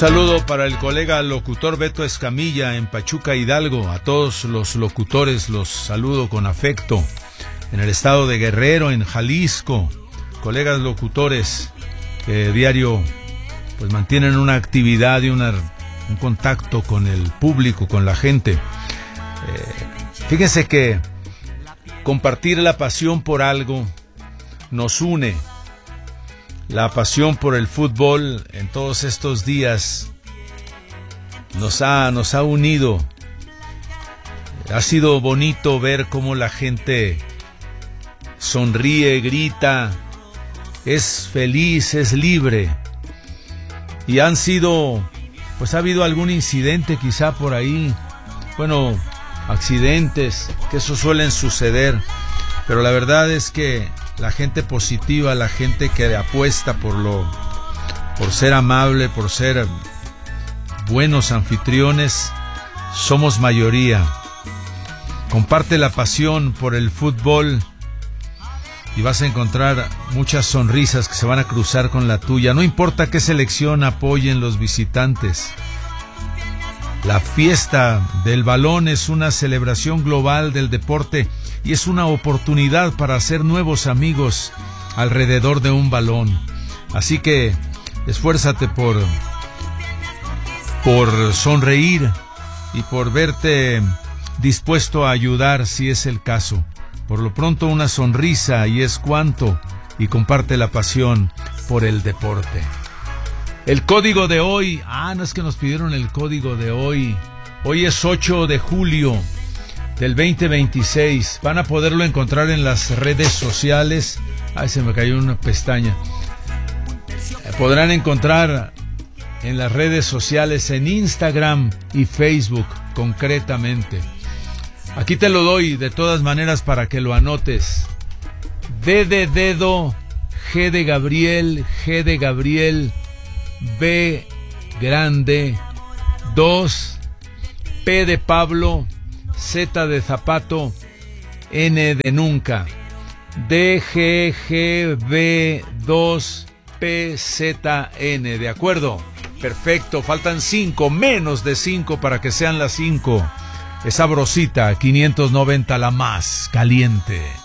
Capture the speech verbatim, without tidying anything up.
saludo para el colega locutor Beto Escamilla en Pachuca, Hidalgo. A todos los locutores los saludo con afecto. En el estado de Guerrero, en Jalisco, colegas locutores que diario pues mantienen una actividad y una, un contacto con el público, con la gente. Eh, fíjense que compartir la pasión por algo nos une. La pasión por el fútbol en todos estos días nos ha, nos ha unido. Ha sido bonito ver cómo la gente sonríe, grita, es feliz, es libre. Y han sido, pues ha habido algún incidente quizá por ahí, bueno, accidentes, que eso suelen suceder, pero la verdad es que la gente positiva, la gente que apuesta por lo, por ser amable, por ser buenos anfitriones, somos mayoría. Comparte la pasión por el fútbol y vas a encontrar muchas sonrisas que se van a cruzar con la tuya. No importa qué selección apoyen los visitantes. La fiesta del balón es una celebración global del deporte y es una oportunidad para hacer nuevos amigos alrededor de un balón. Así que esfuérzate por, por sonreír y por verte dispuesto a ayudar si es el caso. Por lo pronto una sonrisa y es cuanto, y comparte la pasión por el deporte. El código de hoy, ah, no es que nos pidieron el código de hoy. Hoy es ocho de julio del veinte veintiséis. Van a poderlo encontrar en las redes sociales. Ay, se me cayó una pestaña. Podrán encontrar en las redes sociales, en Instagram y Facebook concretamente. Aquí te lo doy de todas maneras para que lo anotes. D de dedo, G de Gabriel, G de Gabriel, B grande, dos, P de Pablo, Z de zapato, N de nunca. D G G B dos P Z N, ¿de acuerdo? Perfecto, faltan cinco, menos de cinco para que sean las cinco. Es sabrosita, quinientos noventa, la más caliente.